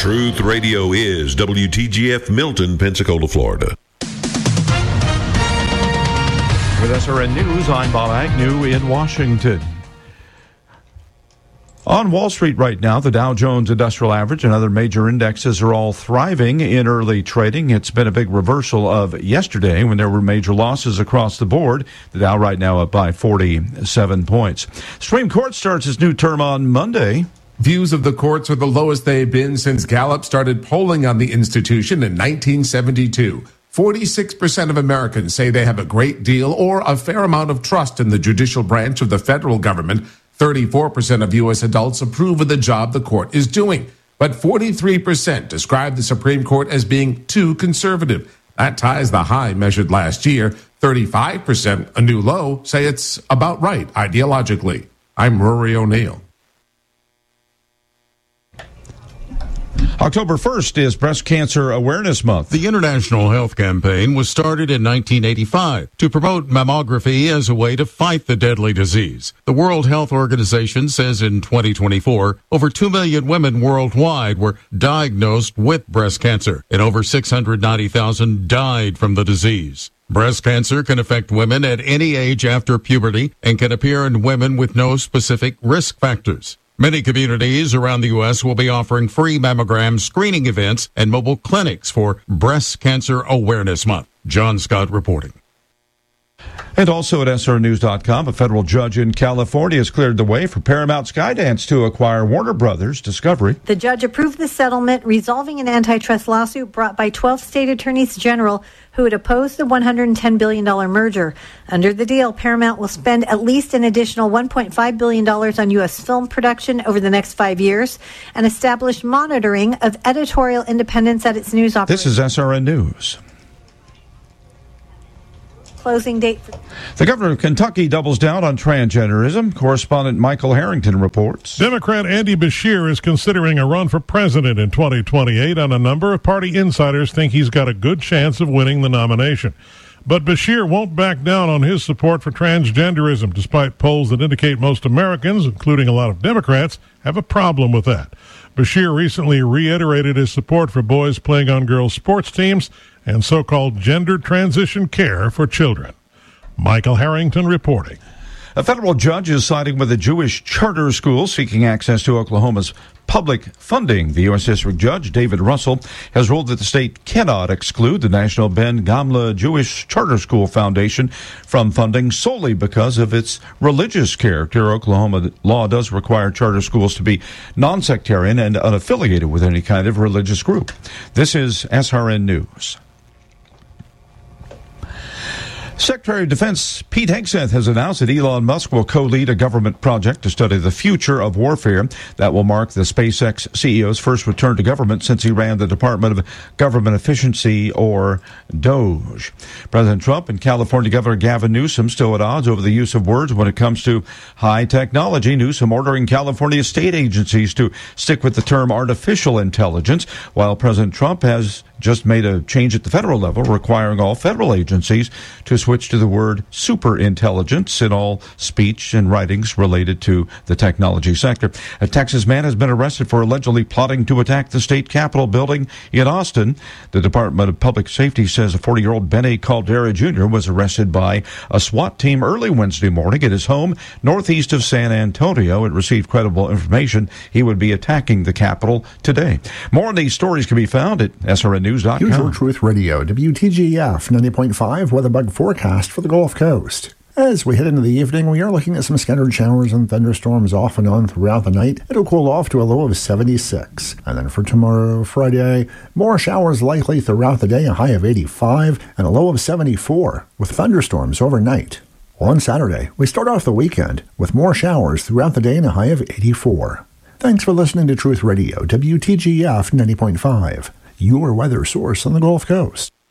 Truth Radio is WTGF Milton, Pensacola, Florida. With SRN News, I'm Bob Agnew in Washington. On Wall Street right now, the Dow Jones Industrial Average and other major indexes are all thriving in early trading. It's been a big reversal of yesterday when there were major losses across the board. The Dow right now up by 47 points. Supreme Court starts its new term on Monday. Views of the courts are the lowest they've been since Gallup started polling on the institution in 1972. 46% of Americans say they have a great deal or a fair amount of trust in the judicial branch of the federal government. 34% of U.S. adults approve of the job the court is doing, but 43% describe the Supreme Court as being too conservative. That ties the high measured last year. 35%, a new low, say it's about right ideologically. I'm Rory O'Neill. October 1st is Breast Cancer Awareness Month. The International Health Campaign was started in 1985 to promote mammography as a way to fight the deadly disease. The World Health Organization says in 2024, over 2 million women worldwide were diagnosed with breast cancer, and over 690,000 died from the disease. Breast cancer can affect women at any age after puberty and can appear in women with no specific risk factors. Many communities around the U.S. will be offering free mammogram screening events and mobile clinics for Breast Cancer Awareness Month. John Scott reporting. And also at srnews.com, a federal judge in California has cleared the way for Paramount Skydance to acquire Warner Brothers Discovery. The judge approved the settlement, resolving an antitrust lawsuit brought by 12 state attorneys general who had opposed the $110 billion merger. Under the deal, Paramount will spend at least an additional $1.5 billion on U.S. film production over the next 5 years and establish monitoring of editorial independence at its news operations. This is SRN News. Closing date. The governor of Kentucky doubles down on transgenderism. Correspondent Michael Harrington reports. Democrat Andy Beshear is considering a run for president in 2028, and a number of party insiders think he's got a good chance of winning the nomination. But Beshear won't back down on his support for transgenderism, despite polls that indicate most Americans, including a lot of Democrats, have a problem with that. Beshear recently reiterated his support for boys playing on girls' sports teams and so-called gender transition care for children. Michael Harrington reporting. A federal judge is siding with a Jewish charter school seeking access to Oklahoma's public funding. The U.S. District Judge, David Russell, has ruled that the state cannot exclude the National Ben Gamla Jewish Charter School Foundation from funding solely because of its religious character. Oklahoma law does require charter schools to be non-sectarian and unaffiliated with any kind of religious group. This is SRN News. Secretary of Defense Pete Hegseth has announced that Elon Musk will co-lead a government project to study the future of warfare. That will mark the SpaceX CEO's first return to government since he ran the Department of Government Efficiency, or DOGE. President Trump and California Governor Gavin Newsom still at odds over the use of words when it comes to high technology. Newsom ordering California state agencies to stick with the term artificial intelligence, while President Trump has just made a change at the federal level requiring all federal agencies to switch to the word superintelligence in all speech and writings related to the technology sector. A Texas man has been arrested for allegedly plotting to attack the state capitol building in Austin. The Department of Public Safety says a 40-year-old Benny Caldera Jr. was arrested by a SWAT team early Wednesday morning at his home northeast of San Antonio. It received credible information he would be attacking the Capitol today. More on these stories can be found at srnnews.com. Here's your Truth Radio, WTGF 90.5 weather bug forecast for the Gulf Coast. As we head into the evening, we are looking at some scattered showers and thunderstorms off and on throughout the night. It'll cool off to a low of 76. And then for tomorrow, Friday, more showers likely throughout the day, a high of 85 and a low of 74, with thunderstorms overnight. On Saturday, we start off the weekend with more showers throughout the day and a high of 84. Thanks for listening to Truth Radio, WTGF 90.5. Your weather source on the Gulf Coast.